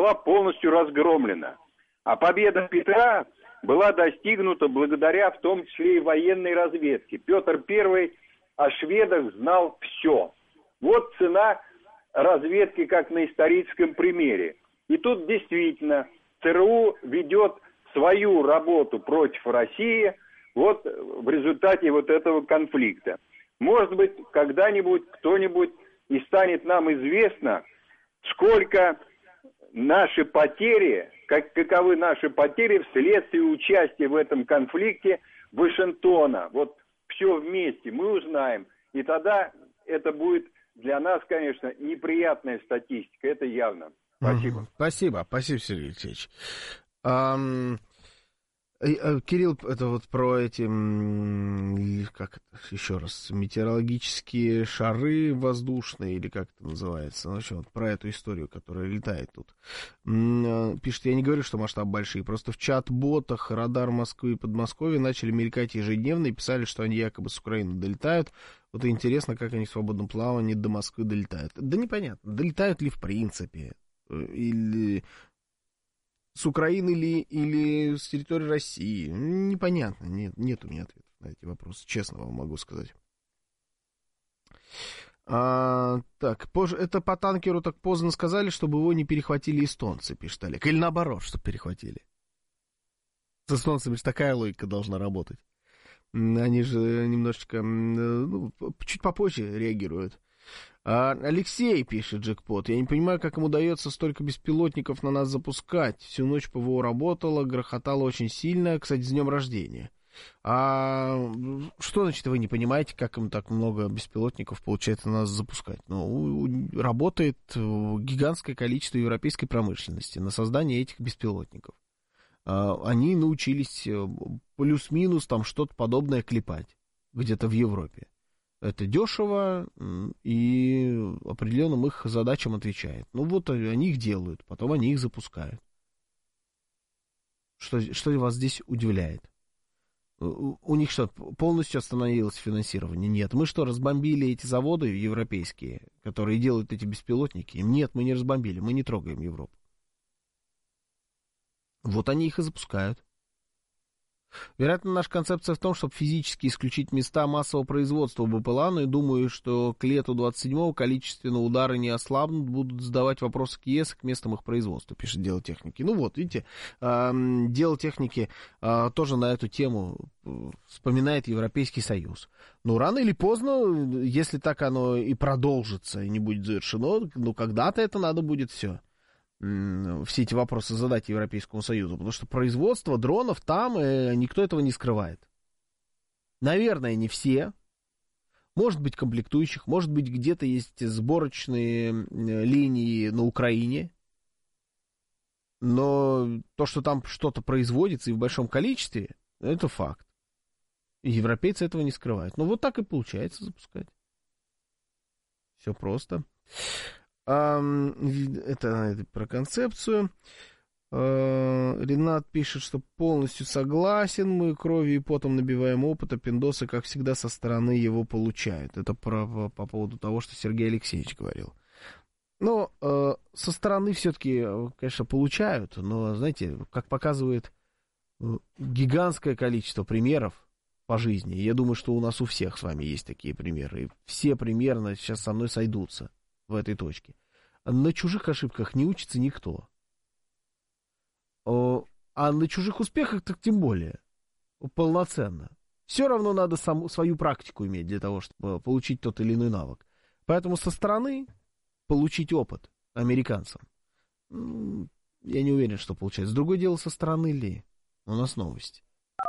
была полностью разгромлена. А победа Петра была достигнута благодаря в том числе и военной разведке. Петр I о шведах знал все. Вот цена разведки, как на историческом примере. И тут действительно ЦРУ ведет свою работу против России вот в результате вот этого конфликта. Может быть, когда-нибудь кто-нибудь и станет нам известно, сколько наши потери, каковы наши потери вследствие участия в этом конфликте Вашингтона. Вот все вместе мы узнаем. И тогда это будет для нас, конечно, неприятная статистика. Это явно. Спасибо. Спасибо, Сергей Алексеевич. Кирилл, это вот про эти, как это, еще раз, метеорологические шары воздушные, или как это называется, ну, вообще, вот про эту историю, которая летает тут. Пишет, я не говорю, что масштаб большие, просто в чат-ботах радар Москвы и Подмосковья начали мелькать ежедневно и писали, что они якобы с Украины долетают. Вот интересно, как они в свободном плавании до Москвы долетают. Да непонятно, долетают ли в принципе, или... С Украины ли или с территории России? Непонятно. Нет у меня ответов на эти вопросы. Честно вам могу сказать. Так, это по танкеру так поздно сказали, чтобы его не перехватили эстонцы, пишет Олег. Или наоборот, чтобы перехватили. С эстонцами же такая логика должна работать. Они же немножечко, чуть попозже реагируют. Алексей, пишет Джекпот, я не понимаю, как им удается столько беспилотников на нас запускать. Всю ночь ПВО работало, грохотало очень сильно. Кстати, с днем рождения. Что значит вы не понимаете, как им так много беспилотников получается на нас запускать? Работает гигантское количество европейской промышленности на создание этих беспилотников. Они научились плюс-минус там что-то подобное клепать где-то в Европе. Это дешево и определенным их задачам отвечает. Ну вот они их делают, потом они их запускают. Что вас здесь удивляет? У них что, полностью остановилось финансирование? Нет. Мы что, разбомбили эти заводы европейские, которые делают эти беспилотники? Нет, мы не разбомбили, мы не трогаем Европу. Вот они их и запускают. Вероятно, наша концепция в том, чтобы физически исключить места массового производства БПЛА, но я думаю, что к лету 27-го количественно удары не ослабнут, будут задавать вопросы к ЕС к местам их производства, пишет Дело техники. Ну вот, видите, Дело техники тоже на эту тему вспоминает Европейский Союз. Но рано или поздно, если так оно и продолжится, и не будет завершено, когда-то это надо будет все эти вопросы задать Европейскому Союзу, потому что производство дронов там, никто этого не скрывает. Наверное, не все. Может быть, комплектующих, может быть, где-то есть сборочные линии на Украине, но то, что там что-то производится и в большом количестве, это факт. И европейцы этого не скрывают. Но вот так и получается запускать. Все просто. Это про концепцию. Ренат пишет, что полностью согласен. Мы кровью и потом набиваем опыт, а пиндосы, как всегда, со стороны его получают. Это по поводу того, что Сергей Алексеевич говорил. Но со стороны все-таки, конечно, получают. Но, знаете, как показывает гигантское количество примеров по жизни. Я думаю, что у нас у всех с вами есть такие примеры. И все примерно сейчас со мной сойдутся в этой точке. На чужих ошибках не учится никто. А на чужих успехах так тем более. Полноценно. Все равно надо свою практику иметь для того, чтобы получить тот или иной навык. Поэтому со стороны получить опыт американцам, я не уверен, что получается. Другое дело, со стороны ли. У нас новости.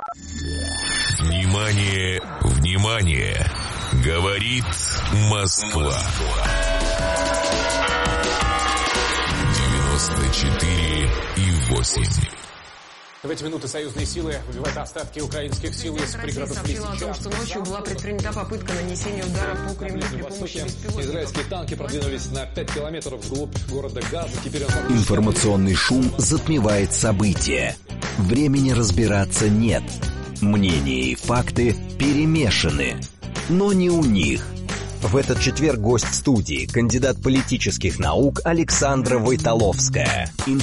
Внимание, внимание! Говорит Москва. 94,8. В эти минуты союзные силы выбивают остатки украинских сил из пригородов сообщила о том, что ночью была предпринята попытка нанесения удара по Кремлю при помощи беспилотников. Израильские танки продвинулись на 5 километров вглубь города Газа. Теперь Информационный шум затмевает события. Времени разбираться нет. Мнения и факты перемешаны. Но не у них. В этот четверг гость студии, кандидат политических наук Александра Войтоловская.